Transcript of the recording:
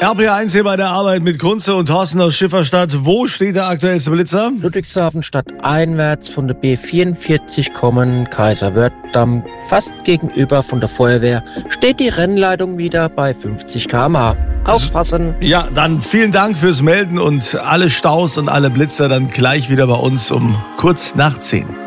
RPR1 hier bei der Arbeit mit Kunze und Thorsten aus Schifferstadt. Wo steht der aktuellste Blitzer? Ludwigshafen stadteinwärts von der B44 kommen, Kaiserwerth-Damm, fast gegenüber von der Feuerwehr, steht die Rennleitung wieder bei 50 km/h. Aufpassen! Ja, dann vielen Dank fürs Melden und alle Staus und alle Blitzer dann gleich wieder bei uns um kurz nach 10.